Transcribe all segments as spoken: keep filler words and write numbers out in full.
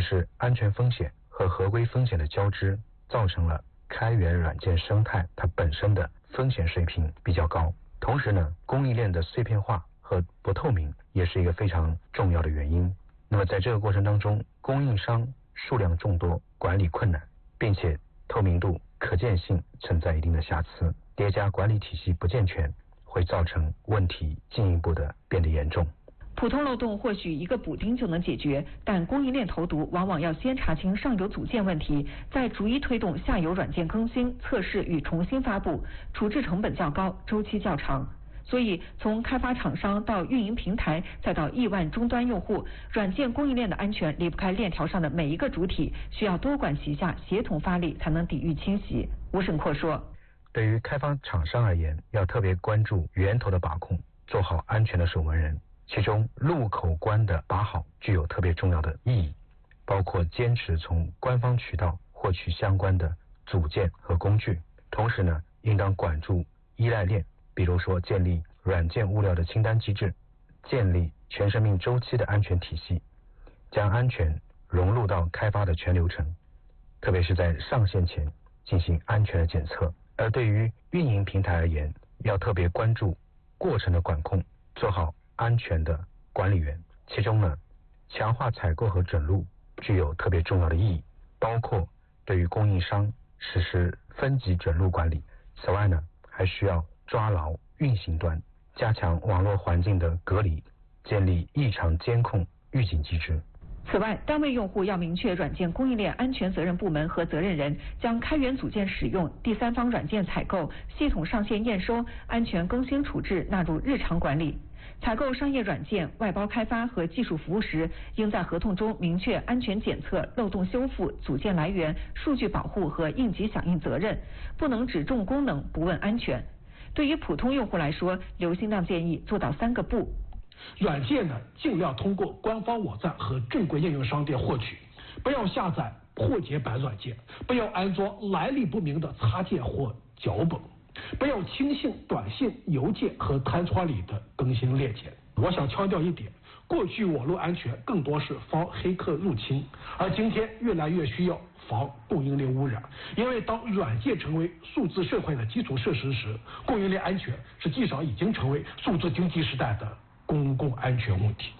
是安全风险和合规风险的交织，造成了开源软件生态它本身的风险水平比较高。同时呢，供应链的碎片化和不透明也是一个非常重要的原因。那么在这个过程当中，供应商数量众多，管理困难，并且透明度、可见性存在一定的瑕疵，叠加管理体系不健全，会造成问题进一步的变得严重。 普通漏洞或许一个补丁就能解决，但供应链投毒往往要先查清上游组件问题，再逐一推动下游软件更新、测试与重新发布，处置成本较高，周期较长。所以，从开发厂商到运营平台，再到亿万终端用户，软件供应链的安全离不开链条上的每一个主体，需要多管齐下，协同发力，才能抵御侵袭。吴沈阔说， 对于开发厂商而言，要特别关注源头的把控，做好安全的守门人。其中入口关的把好具有特别重要的意义，包括坚持从官方渠道获取相关的组件和工具，同时呢，应当管住依赖链，比如说建立软件物料的清单机制，建立全生命周期的安全体系，将安全融入到开发的全流程，特别是在上线前进行安全的检测。而对于运营平台而言，要特别关注过程的管控，做好安全的管理员。其中呢，强化采购和准入具有特别重要的意义，包括对于供应商实施分级准入管理。此外呢，还需要抓牢运行端，加强网络环境的隔离，建立异常监控预警机制。 此外，单位用户要明确软件供应链安全责任部门和责任人，将开源组件使用、第三方软件采购、系统上线验收、安全更新处置纳入日常管理。采购商业软件、外包开发和技术服务时，应在合同中明确安全检测、漏洞修复、组件来源、数据保护和应急响应责任，不能只重功能不问安全。对于普通用户来说，刘新亮建议做到三个不。 软件呢，尽量通过官方网站和正规应用商店获取，不要下载破解版软件，不要安装来历不明的插件或脚本，不要轻信短信、邮件和弹窗里的更新链接。我想强调一点，过去网络安全更多是防黑客入侵，而今天越来越需要防供应链污染。因为当软件成为数字社会的基础设施时，供应链安全实际上已经成为数字经济时代的公共安全问题。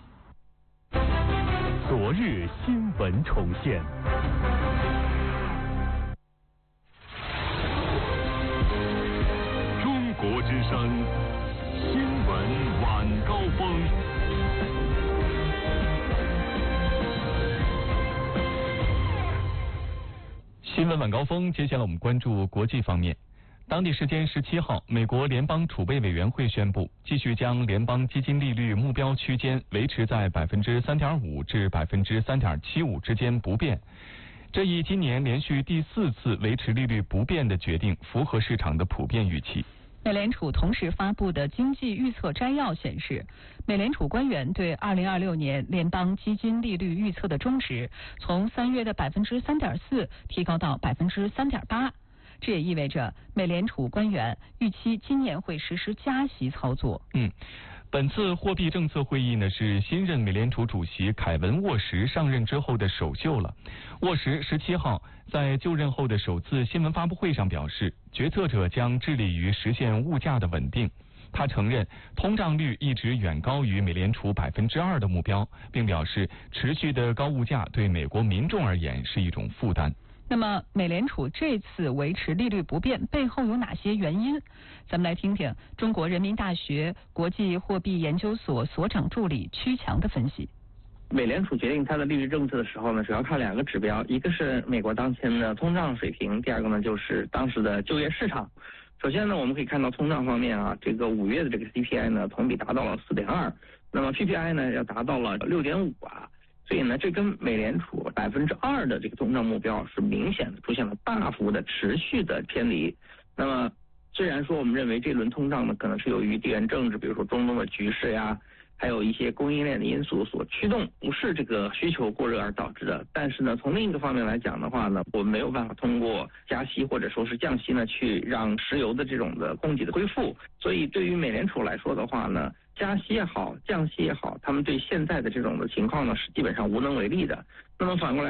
昨日新闻重现。中国之声新闻晚高峰。新闻晚高峰，接下来我们关注国际方面。当地时间十七号，美国联邦储备委员会宣布，继续将联邦基金利率目标区间维持在百分之三点五至百分之三点七五之间不变。这一今年连续第四次维持利率不变的决定，符合市场的普遍预期。 美联储同时发布的经济预测摘要显示，美联储官员对二零二六年联邦基金利率预测的中值，从三月的百分之三点四提高到百分之三点八。这也意味着美联储官员预期今年会实施加息操作。 嗯，本次货币政策会议呢是新任美联储主席凯文沃什上任之后的首秀了。沃什十七号在就任后的首次新闻发布会上表示，决策者将致力于实现物价的稳定。他承认通胀率一直远高于美联储百分之二的目标，并表示持续的高物价对美国民众而言是一种负担。 那么，美联储这次维持利率不变背后有哪些原因？咱们来听听中国人民大学国际货币研究所所长助理曲强的分析。 美联储决定它的利率政策的时候呢，主要看两个指标，一个是美国当前的通胀水平，第二个呢就是当时的就业市场。首先呢，我们可以看到通胀方面啊，这个五月的这个 C P I 呢同比达到了 四点二， 那么 P P I 呢要达到了 六点五 啊。所以呢，这跟美联储百分之二的这个通胀目标是明显的出现了大幅的持续的偏离。那么，虽然说我们认为这轮通胀呢可能是由于地缘政治，比如说中东的局势呀，还有一些供应链的因素所驱动，不是这个需求过热而导致的。但是呢，从另一个方面来讲的话呢，我们没有办法通过加息或者说是降息呢，去让石油的这种的供给的恢复。所以对于美联储来说的话呢，加息也好，降息也好，他们对现在的这种的情况呢是基本上无能为力的。那么反过来